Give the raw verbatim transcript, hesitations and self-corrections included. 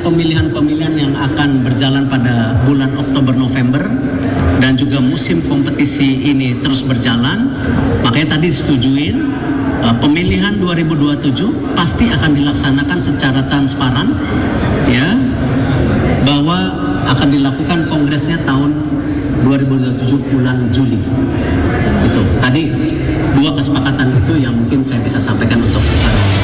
pemilihan-pemilihan yang akan berjalan pada bulan Oktober November dan juga musim kompetisi ini terus berjalan, makanya tadi disetujuin uh, pemilihan dua ribu dua puluh tujuh pasti akan dilaksanakan secara transparan, ya, bahwa akan dilakukan kongresnya tahun dua ribu dua puluh tujuh bulan Juli. Itu tadi dua kesepakatan itu yang mungkin saya bisa sampaikan untuk